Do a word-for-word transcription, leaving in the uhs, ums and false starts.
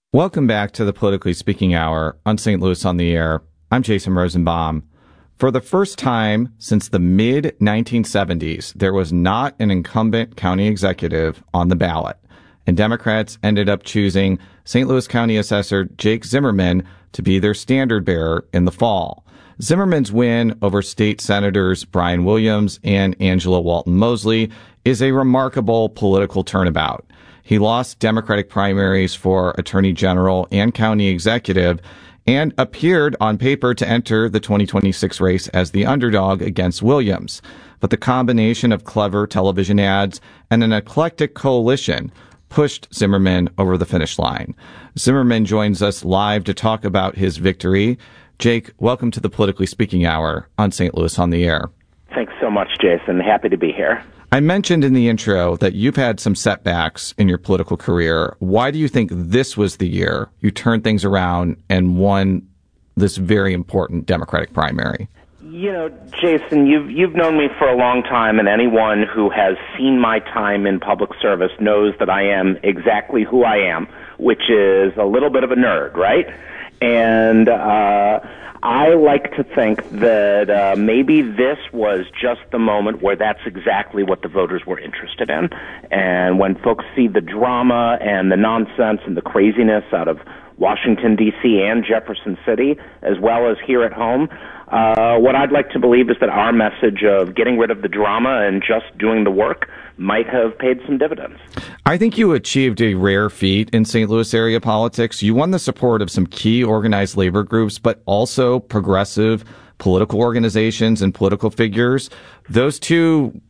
Welcome back to the Politically Speaking Hour on Saint Louis on the Air. I'm Jason Rosenbaum. For the first time since the mid nineteen seventies, there was not an incumbent county executive on the ballot, and Democrats ended up choosing Saint Louis County Assessor Jake Zimmerman to be their standard bearer in the fall. Zimmerman's win over state senators Brian Williams and Angela Walton Mosley is a remarkable political turnabout. He lost Democratic primaries for Attorney General and County Executive and appeared on paper to enter the twenty twenty-six race as the underdog against Williams. But the combination of clever television ads and an eclectic coalition pushed Zimmerman over the finish line. Zimmerman joins us live to talk about his victory. Jake, welcome to the Politically Speaking Hour on Saint Louis on the Air. Thanks so much, Jason. Happy to be here. I mentioned in the intro that you've had some setbacks in your political career. Why do you think this was the year you turned things around and won this very important Democratic primary? You know, Jason, you've you've known me for a long time, and anyone who has seen my time in public service knows that I am exactly who I am, which is a little bit of a nerd, right? And uh I like to think that uh, maybe this was just the moment where that's exactly what the voters were interested in. And when folks see the drama and the nonsense and the craziness out of Washington, D C and Jefferson City, as well as here at home, uh, what I'd like to believe is that our message of getting rid of the drama and just doing the work might have paid some dividends. I think you achieved a rare feat in Saint Louis area politics. You won the support of some key organized labor groups, but also progressive political organizations and political figures. Those two